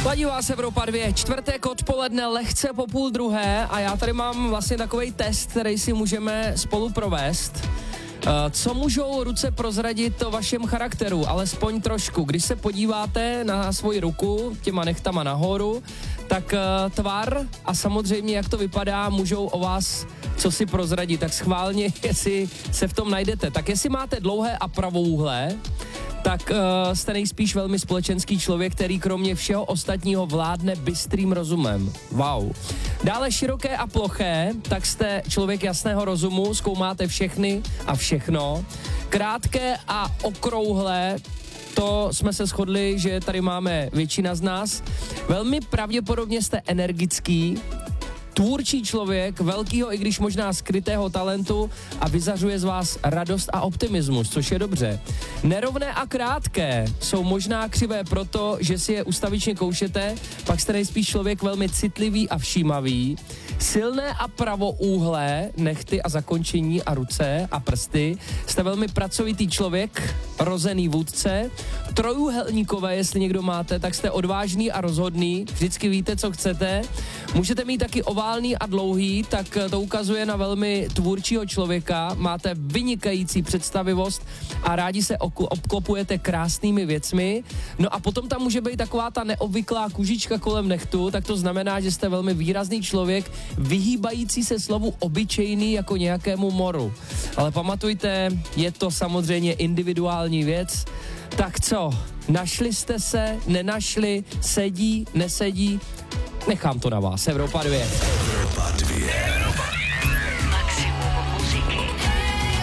Ladí vás Evropa 2, čtvrtek odpoledne, lehce po 12:30 a já tady mám vlastně takovej test, který si můžeme spolu provést. Co můžou ruce prozradit o vašem charakteru, alespoň trošku. Když se podíváte na svoji ruku těma nechtama nahoru, tak tvar a samozřejmě jak to vypadá, můžou o vás co si prozradit. Tak schválně, jestli se v tom najdete. Tak jestli máte dlouhé a pravouhlé, tak jste nejspíš velmi společenský člověk, který kromě všeho ostatního vládne bystrým rozumem. Wow. Dále široké a ploché, tak jste člověk jasného rozumu, zkoumáte všechny a všechno. Krátké a okrouhlé, to jsme se shodli, že tady máme většina z nás. Velmi pravděpodobně jste energický, tvůrčí člověk, velkýho, i když možná skrytého talentu a vyzařuje z vás radost a optimismus, což je dobře. Nerovné a krátké jsou možná křivé proto, že si je ustavičně koušete, pak jste nejspíš člověk velmi citlivý a všímavý. Silné a pravoúhlé nechty a zakončení a ruce a prsty. Jste velmi pracovitý člověk, rozený vůdce. Trojúhelníkové, jestli někdo máte, tak jste odvážný a rozhodný, vždycky víte, co chcete. Můžete mít taky oválný a dlouhý, tak to ukazuje na velmi tvůrčího člověka. Máte vynikající představivost a rádi se obklopujete krásnými věcmi. No a potom tam může být taková ta neobvyklá kužička kolem nechtu, tak to znamená, že jste velmi výrazný člověk, vyhýbající se slovu obyčejný jako nějakému moru. Ale pamatujte, je to samozřejmě individuální věc. Tak co, našli jste se, nenašli, sedí, nesedí? Nechám to na vás. Evropa 2. Evropa 2. Maximum muziky.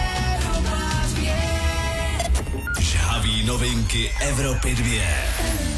Žhaví novinky Evropy 2.